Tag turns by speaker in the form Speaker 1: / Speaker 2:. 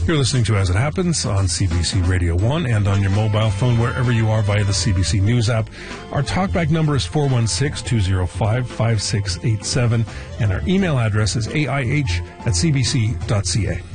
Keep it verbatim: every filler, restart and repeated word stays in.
Speaker 1: You're listening to As It Happens on C B C Radio one and on your mobile phone wherever you are via the C B C News app. Our talkback number is four one six, two zero five, five six eight seven and our email address is A I H at C B C dot C A.